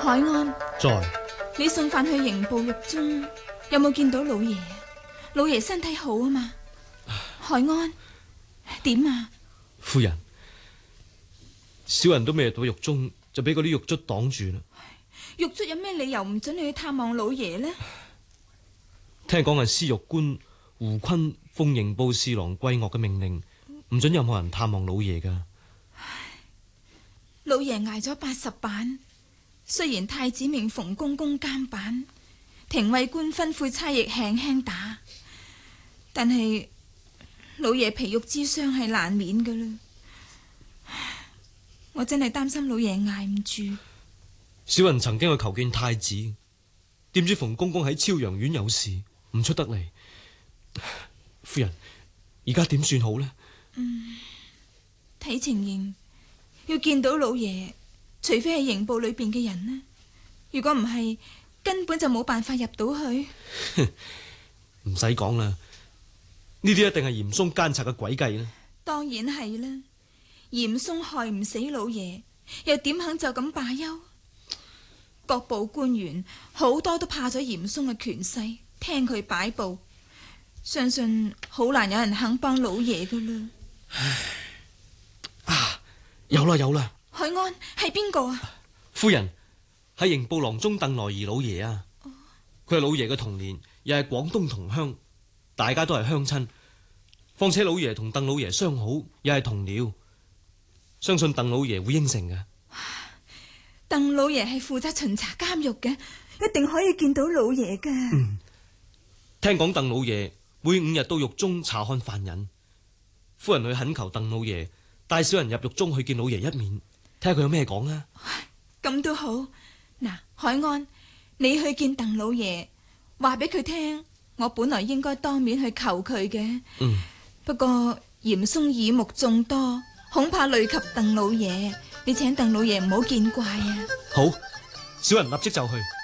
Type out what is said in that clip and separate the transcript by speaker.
Speaker 1: 海安
Speaker 2: 在。
Speaker 1: 你送飯去刑部獄中，有冇見到老爺？老爺身體好啊嘛？海安，點啊？
Speaker 2: 夫人，小人都未入到獄中，就俾嗰啲獄卒擋住啦。
Speaker 1: 獄卒有咩理由唔准你去探望老爺呢？
Speaker 2: 聽講係司獄官胡坤奉刑部侍郎貴岳嘅命令，唔准任何人探望老爺噶。
Speaker 1: 老爺挨咗80板，雖然太子命馮公公監板，廷尉官吩咐差役輕輕打，但係老爺皮肉之傷係難免噶啦。我真係擔心老爺挨唔住。
Speaker 2: 小人曾經去求見太子，點知馮公公喺超陽院有事，唔出得嚟。夫人，而家點算好呢？
Speaker 1: 睇情形，要見到老爺，除非係刑部裏邊嘅人呢。如果唔係，根本就冇辦法入到去。
Speaker 2: 唔使講啦，呢啲一定係嚴嵩奸賊嘅詭計啦。
Speaker 1: 當然係啦，嚴嵩害唔死老爺，又點肯就咁罷休？各部官員好多都怕咗嚴嵩嘅權勢，聽佢擺布，相信好難有人肯幫老爺噶啦。
Speaker 2: 有啦有啦，
Speaker 1: 海安係邊個啊？
Speaker 2: 夫人，係刑部郎中鄧來儀老爺啊。佢係老爺嘅同年，又係廣東同鄉，大家都係鄉親。況且老爺同鄧老爺相好，又係同僚，相信鄧老爺會應承嘅。
Speaker 1: 鄧老爺係負責巡查監獄嘅，一定可以見到老爺噶。
Speaker 2: 聽講鄧老爺每5日到獄中查看犯人，夫人去懇求鄧老爺帶小人入獄中去見老爺一面，睇下佢有咩講啊。
Speaker 1: 咁都好。嗱，海安，你去見鄧老爺，話俾佢聽，我本來應該當面去求佢嘅。不過嚴嵩耳目眾多，恐怕累及鄧老爺，你請鄧老爺唔好見怪啊。
Speaker 2: 好，小人立即就去。